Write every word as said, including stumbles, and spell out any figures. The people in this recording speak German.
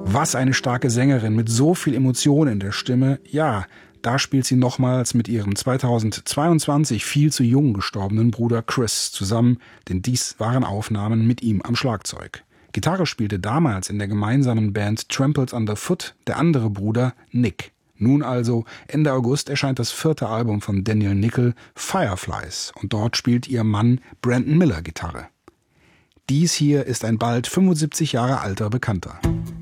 Was eine starke Sängerin mit so viel Emotion in der Stimme. Ja, da spielt sie nochmals mit ihrem zweitausendzweiundzwanzig viel zu jung gestorbenen Bruder Chris zusammen, denn dies waren Aufnahmen mit ihm am Schlagzeug. Gitarre spielte damals in der gemeinsamen Band Trampled Underfoot der andere Bruder Nick. Nun also, Ende August erscheint das vierte Album von Danielle Nickel, Fireflies, und dort spielt ihr Mann Brandon Miller Gitarre. Dies hier ist ein bald fünfundsiebzig Jahre alter Bekannter.